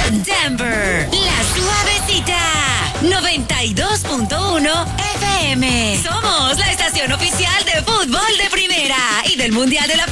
Denver, la suavecita, 92.1 FM. Somos la estación oficial de fútbol de primera y del Mundial de la